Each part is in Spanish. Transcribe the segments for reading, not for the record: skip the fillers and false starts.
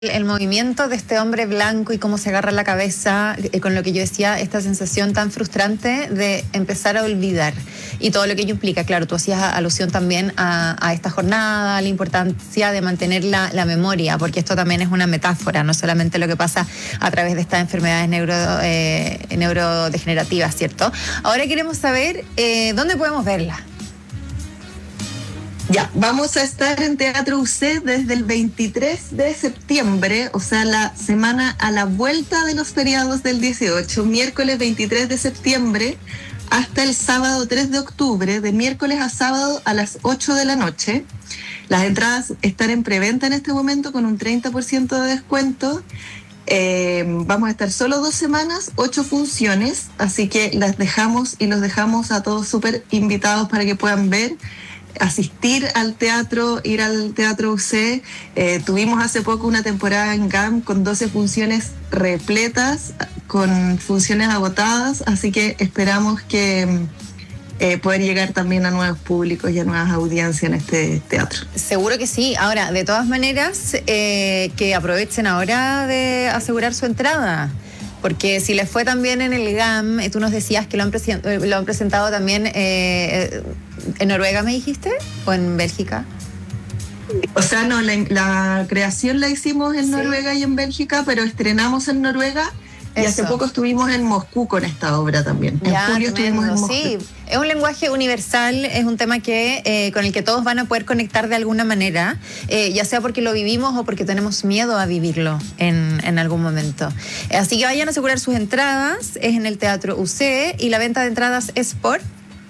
El movimiento de este hombre blanco y cómo se agarra la cabeza, con lo que yo decía, esta sensación tan frustrante de empezar a olvidar y todo lo que ello implica. Claro, tú hacías alusión también a esta jornada, a la importancia de mantener la memoria, porque esto también es una metáfora, no solamente lo que pasa a través de estas enfermedades neurodegenerativas, ¿cierto? Ahora queremos saber dónde podemos verla. Ya, vamos a estar en Teatro UC desde el 23 de septiembre, o sea, la semana a la vuelta de los feriados del 18, miércoles 23 de septiembre hasta el sábado 3 de octubre, de miércoles a sábado a las 8 de la noche. Las entradas están en preventa en este momento con un 30% de descuento. Vamos a estar solo 2 semanas, 8 funciones, así que las dejamos y los dejamos a todos súper invitados para que puedan ver, asistir al teatro, ir al Teatro UC. Tuvimos hace poco una temporada en GAM con 12 funciones repletas, con funciones agotadas, así que esperamos que poder llegar también a nuevos públicos y a nuevas audiencias en este teatro. Seguro que sí. Ahora, de todas maneras, que aprovechen ahora de asegurar su entrada. Porque si les fue también en el GAM, tú nos decías que lo han presentado también en Noruega, ¿me dijiste? ¿O en Bélgica? O sea, no, la creación la hicimos en Noruega y en Bélgica, pero estrenamos en Noruega. Y hace poco estuvimos en Moscú con esta obra también. En julio estuvimos en Moscú. Sí, es un lenguaje universal, es un tema que con el que todos van a poder conectar de alguna manera, ya sea porque lo vivimos o porque tenemos miedo a vivirlo en algún momento. Así que vayan a asegurar sus entradas, es en el Teatro UC y la venta de entradas es por...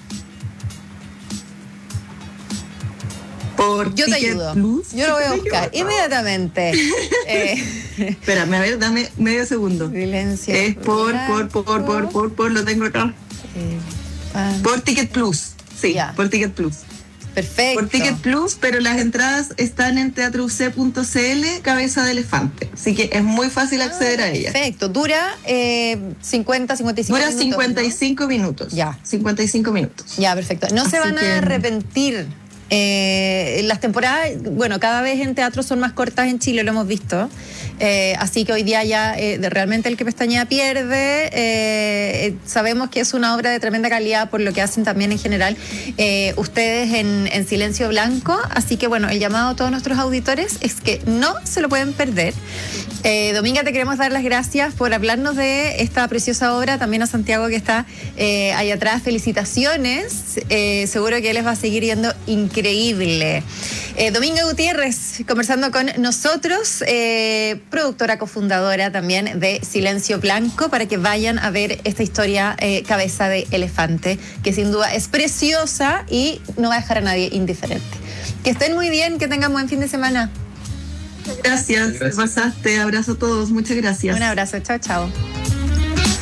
Yo te ayudo. Plus. Yo lo voy a buscar inmediatamente. Espérame, a ver, dame medio segundo. Silencio. Es por, lo tengo acá. Por Ticket Plus. Sí, por Ticket Plus. Perfecto. Por Ticket Plus, pero las entradas están en teatrouc.cl, cabeza de elefante. Así que es muy fácil acceder a ellas. Perfecto. Dura 55 minutos. Dura 55 minutos. Ya. 55 minutos. Ya, perfecto. No se van a arrepentir. Las temporadas, bueno, cada vez en teatro son más cortas en Chile, lo hemos visto. Así que hoy día ya realmente el que pestañea pierde. Sabemos que es una obra de tremenda calidad por lo que hacen también en general ustedes en Silencio Blanco. Así que bueno, el llamado a todos nuestros auditores es que no se lo pueden perder. Dominga, te queremos dar las gracias por hablarnos de esta preciosa obra. También a Santiago, que está ahí atrás. Felicitaciones. Seguro que les va a seguir yendo increíble. Dominga Gutiérrez conversando con nosotros, productora cofundadora también de Silencio Blanco, para que vayan a ver esta historia Cabeza de Elefante, que sin duda es preciosa y no va a dejar a nadie indiferente. Que estén muy bien, que tengan buen fin de semana. Gracias, te pasaste. Abrazo a todos, muchas gracias. Un abrazo, chao, chao.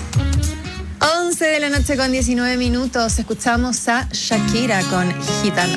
11 de la noche con 19 minutos, escuchamos a Shakira con Gitano.